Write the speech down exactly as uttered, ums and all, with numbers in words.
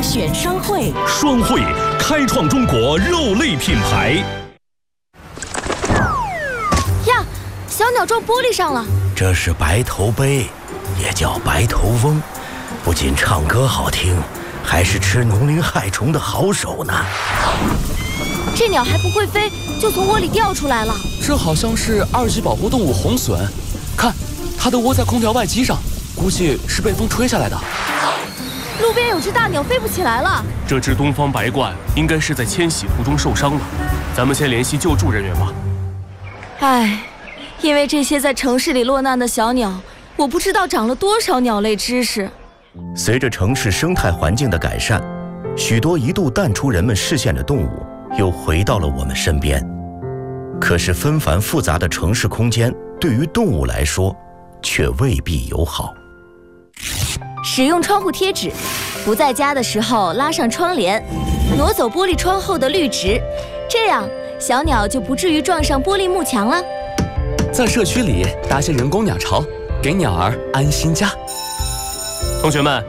选双汇， 双汇开创中国肉类品牌。 呀，小鸟撞玻璃上了。 这是白头鹎，也叫白头翁，不仅唱歌好听，还是吃农林害虫的好手呢。 这鸟还不会飞，就从窝里掉出来了。 这好像是二级保护动物红隼，看，它的窝在空调外机上，估计是被风吹下来的。 路边有只大鸟飞不起来了。 这只东方白鹳应该是在迁徙途中受伤了，咱们先联系救助人员吧。 唉，因为这些在城市里落难的小鸟，我不知道长了多少鸟类知识。 随着城市生态环境的改善，许多一度淡出人们视线的动物又回到了我们身边。可是纷繁复杂的城市空间对于动物来说却未必友好。 使用窗户贴纸，不在家的时候拉上窗帘，挪走玻璃窗后的绿植，这样小鸟就不至于撞上玻璃幕墙了。 在社区里搭些人工鸟巢，给鸟儿安心家。 同学们，